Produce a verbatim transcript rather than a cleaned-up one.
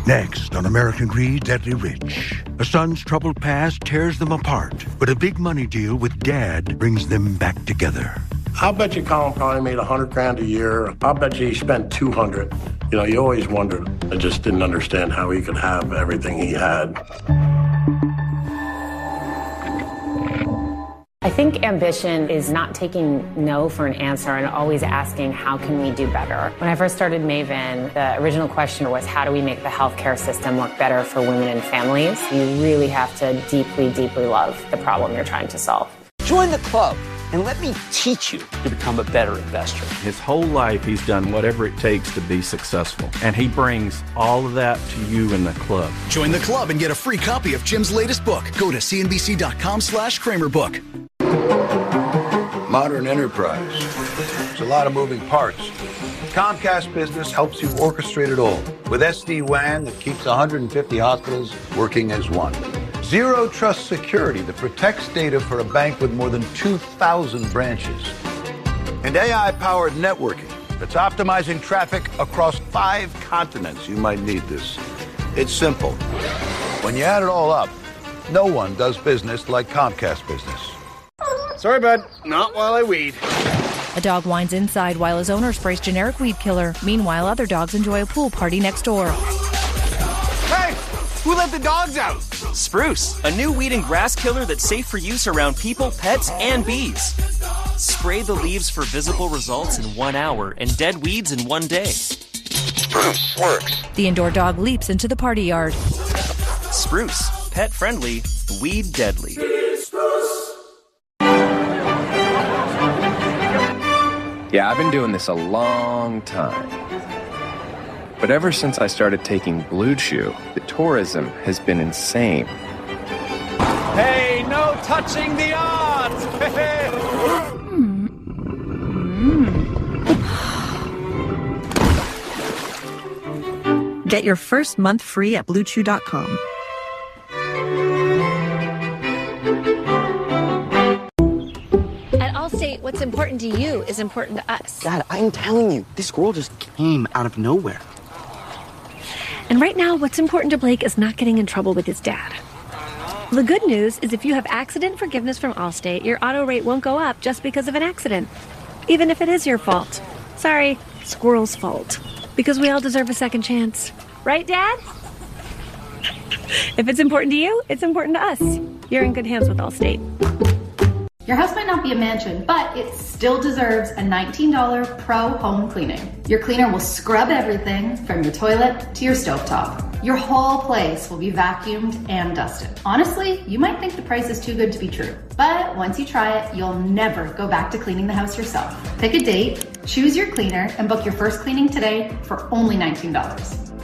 Next on American Greed, Deadly Rich. A son's troubled past tears them apart, but a big money deal with Dad brings them back together. I'll bet you Colin probably made a hundred grand a year. I'll bet you he spent two hundred. You know, you always wondered. I just didn't understand how he could have everything he had. I think ambition is not taking no for an answer and always asking, how can we do better? When I first started Maven, the original question was, how do we make the healthcare system work better for women and families? You really have to deeply, deeply love the problem you're trying to solve. Join the club and let me teach you to become a better investor. His whole life, he's done whatever it takes to be successful. And he brings all of that to you in the club. Join the club and get a free copy of Jim's latest book. Go to cnbc.com slash Kramer book. Modern enterprise. There's a lot of moving parts. Comcast Business helps you orchestrate it all with S D WAN that keeps one hundred fifty hospitals working as one. Zero Trust Security that protects data for a bank with more than two thousand branches. And A I-powered networking that's optimizing traffic across five continents. You might need this. It's simple. When you add it all up, no one does business like Comcast Business. Sorry, bud. Not while I weed. A dog whines inside while his owner sprays generic weed killer. Meanwhile, other dogs enjoy a pool party next door. Hey! Who let the dogs out? Spruce, a new weed and grass killer that's safe for use around people, pets, and bees. Spray the leaves for visible results in one hour and dead weeds in one day. Spruce works. The indoor dog leaps into the party yard. Spruce, pet friendly, weed deadly. Yeah, I've been doing this a long time. But ever since I started taking Blue Chew, the tourism has been insane. Hey, no touching the odds! Get your first month free at blue chew dot com. Allstate, what's important to you is important to us. God, I'm telling you, this girl just came out of nowhere. And right now, what's important to Blake is not getting in trouble with his dad. The good news is if you have accident forgiveness from Allstate, your auto rate won't go up just because of an accident, even if it is your fault. Sorry, Squirrel's fault. Because we all deserve a second chance. Right, Dad? If it's important to you, it's important to us. You're in good hands with Allstate. Your house might not be a mansion, but it still deserves a nineteen dollars pro home cleaning. Your cleaner will scrub everything from your toilet to your stovetop. Your whole place will be vacuumed and dusted. Honestly, you might think the price is too good to be true, but once you try it, you'll never go back to cleaning the house yourself. Pick a date, choose your cleaner, and book your first cleaning today for only nineteen dollars.